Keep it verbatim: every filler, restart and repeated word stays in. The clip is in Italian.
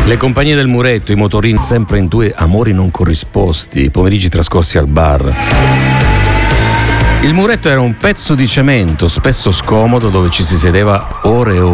Le compagnie del muretto, i motorini sempre in due, amori non corrisposti, pomeriggi trascorsi al bar. Il muretto era un pezzo di cemento, spesso scomodo, dove ci si sedeva ore e